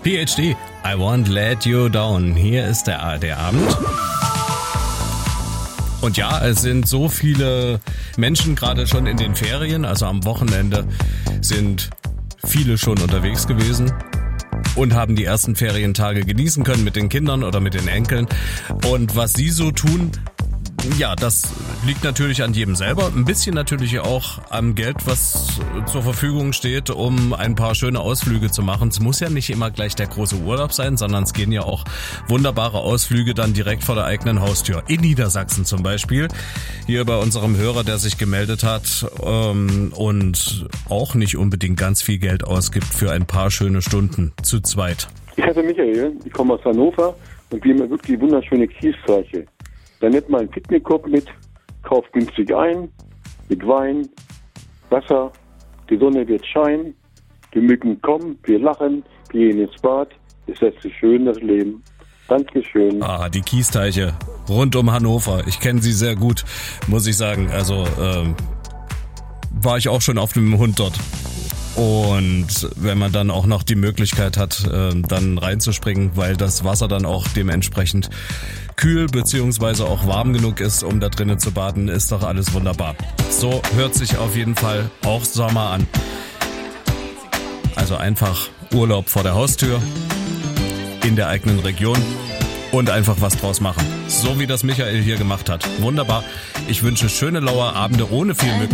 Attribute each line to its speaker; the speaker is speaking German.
Speaker 1: PhD, I won't let you down. Hier ist der ARD-Abend. Und ja, es sind so viele Menschen gerade schon in den Ferien, also am Wochenende sind viele schon unterwegs gewesen und haben die ersten Ferientage genießen können mit den Kindern oder mit den Enkeln. Und was sie so tun, ja, das liegt natürlich an jedem selber. Ein bisschen natürlich auch am Geld, was zur Verfügung steht, um ein paar schöne Ausflüge zu machen. Es muss ja nicht immer gleich der große Urlaub sein, sondern es gehen ja auch wunderbare Ausflüge dann direkt vor der eigenen Haustür. In Niedersachsen zum Beispiel. Hier bei unserem Hörer, der sich gemeldet hat und auch nicht unbedingt ganz viel Geld ausgibt für ein paar schöne Stunden zu zweit.
Speaker 2: Ich heiße Michael, ich komme aus Hannover und wir haben wirklich wunderschöne Kiesstreiche. Dann nimmt man einen Picknickkorb mit, kauft günstig ein, mit Wein, Wasser, die Sonne wird scheinen, die Mücken kommen, wir lachen, wir gehen ins Bad, es lässt sich schön das Leben. Dankeschön.
Speaker 1: Ah, die Kiesteiche rund um Hannover, ich kenne sie sehr gut, muss ich sagen. Also war ich auch schon auf dem Hund dort. Und wenn man dann auch noch die Möglichkeit hat, dann reinzuspringen, weil das Wasser dann auch dementsprechend kühl bzw. auch warm genug ist, um da drinnen zu baden, ist doch alles wunderbar. So hört sich auf jeden Fall auch Sommer an. Also einfach Urlaub vor der Haustür, in der eigenen Region und einfach was draus machen. So wie das Michael hier gemacht hat. Wunderbar. Ich wünsche schöne laue Abende ohne viel Mücken.